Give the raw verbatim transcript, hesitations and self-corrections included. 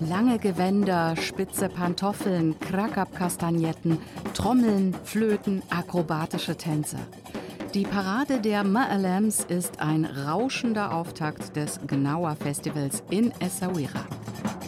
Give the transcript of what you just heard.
Lange Gewänder, spitze Pantoffeln, Krakab-Kastagnetten, Trommeln, Flöten, akrobatische Tänze. Die Parade der Ma'alems ist ein rauschender Auftakt des Gnawa Festivals in Essaouira.